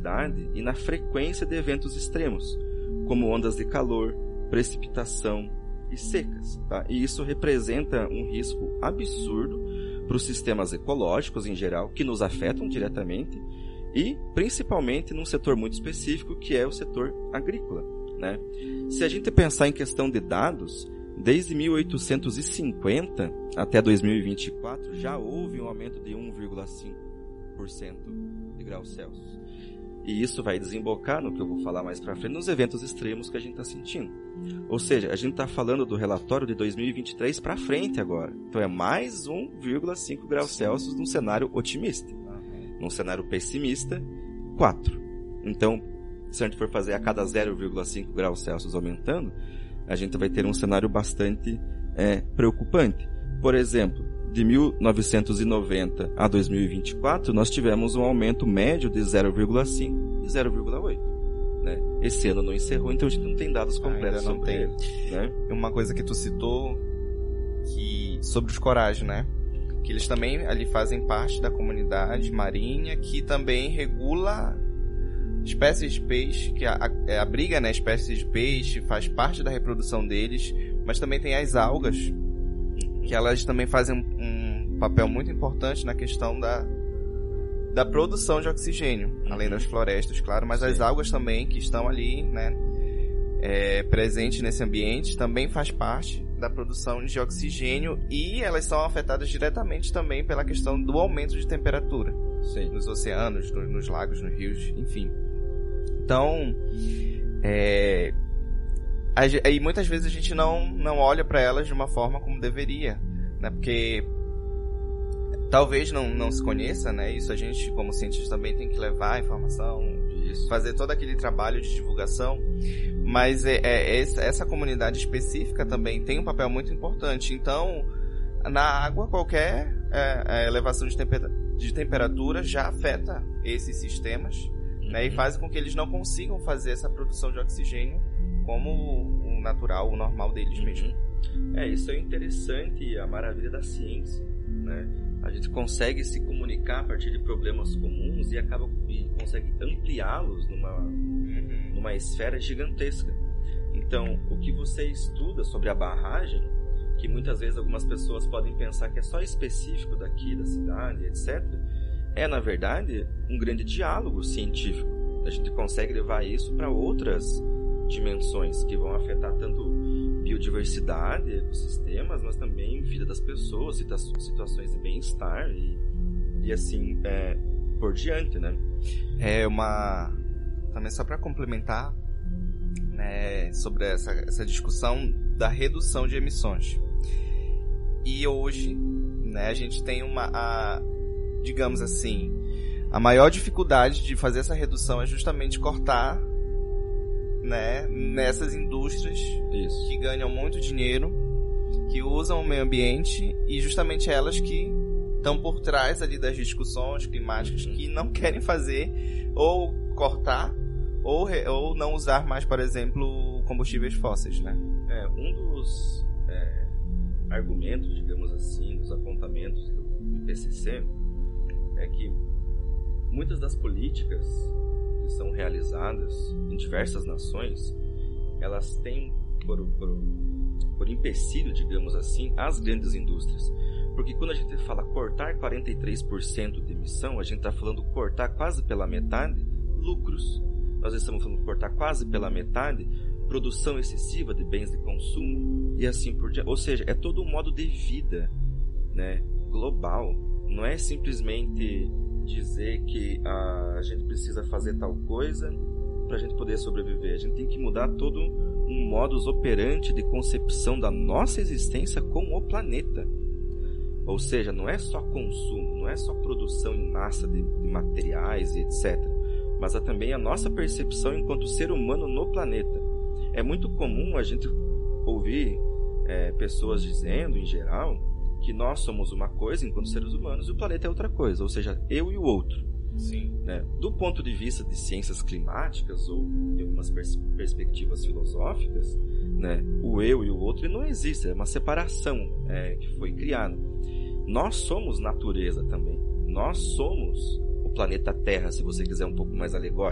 intensidade e na frequência de eventos extremos, como ondas de calor, precipitação e secas. Tá? E isso representa um risco absurdo para os sistemas ecológicos em geral, que nos afetam diretamente, e principalmente num setor muito específico, que é o setor agrícola. Né? Se a gente pensar em questão de dados, desde 1850 até 2024 já houve um aumento de 1,5% de graus Celsius. E isso vai desembocar no que eu vou falar mais para frente, nos eventos extremos que a gente está sentindo. Ou seja, a gente está falando do relatório de 2023 para frente agora. Então é mais 1,5 graus Celsius num cenário otimista. Num cenário pessimista, 4. Então, se a gente for fazer a cada 0,5 graus Celsius aumentando, a gente vai ter um cenário bastante preocupante. Por exemplo, de 1990 a 2024, nós tivemos um aumento médio de 0,5 e 0,8. Né? Esse ano não encerrou, então a gente não tem dados completos sobre ele. Né? Uma coisa que tu citou sobre os corais, né? Que eles também ali fazem parte da comunidade marinha, que também regula espécies de peixe, que abriga, né, espécies de peixe, faz parte da reprodução deles, mas também tem as algas, que elas também fazem um papel muito importante na questão da produção de oxigênio, além das florestas, claro, mas as algas também, que estão ali, né, presentes nesse ambiente, também faz parte da produção de oxigênio, e elas são afetadas diretamente também pela questão do aumento de temperatura. Sim. Nos oceanos, nos lagos, nos rios, enfim. Então, aí muitas vezes a gente não olha para elas de uma forma como deveria, né? Porque talvez não se conheça, né? Isso a gente, como cientista, também tem que levar a informação, fazer todo aquele trabalho de divulgação, mas essa comunidade específica também tem um papel muito importante. Então, na água, qualquer elevação de temperatura já afeta esses sistemas, né, e faz com que eles não consigam fazer essa produção de oxigênio como o natural, o normal deles mesmo. Isso é interessante e a maravilha da ciência, né? A gente consegue se comunicar a partir de problemas comuns e consegue ampliá-los numa esfera gigantesca. Então, o que você estuda sobre a barragem, que muitas vezes algumas pessoas podem pensar que é só específico daqui, da cidade, etc., é, na verdade, um grande diálogo científico. A gente consegue levar isso para outras dimensões que vão afetar tanto biodiversidade, ecossistemas, mas também vida das pessoas, situações de bem-estar e assim por diante, né? Também só para complementar, né, sobre essa discussão da redução de emissões. E hoje, né, a gente tem digamos assim, a maior dificuldade de fazer essa redução é justamente cortar, né, nessas indústrias que ganham muito dinheiro, que usam o meio ambiente, e justamente elas que estão por trás ali das discussões climáticas, que não querem fazer ou cortar ou não usar mais, por exemplo, combustíveis fósseis, né? Um dos argumentos, digamos assim, dos apontamentos do IPCC é que muitas das políticas que são realizadas em diversas nações, elas têm por empecilho, digamos assim, as grandes indústrias. Porque quando a gente fala cortar 43% de emissão, a gente está falando cortar quase pela metade lucros. Nós estamos falando cortar quase pela metade produção excessiva de bens de consumo e assim por diante. Ou seja, é todo um modo de vida, né, global. Não é simplesmente dizer que a gente precisa fazer tal coisa para a gente poder sobreviver. A gente tem que mudar todo um modus operandi de concepção da nossa existência com o planeta. Ou seja, não é só consumo, não é só produção em massa de materiais e etc. Mas é também a nossa percepção enquanto ser humano no planeta. É muito comum a gente ouvir pessoas dizendo, em geral, que nós somos uma coisa enquanto seres humanos e o planeta é outra coisa, ou seja, eu e o outro. Sim. Né? Do ponto de vista de ciências climáticas ou de algumas perspectivas filosóficas, né, o eu e o outro não existe, é uma separação que foi criada. Nós somos natureza também, nós somos o planeta Terra, se você quiser um pouco mais alegórico.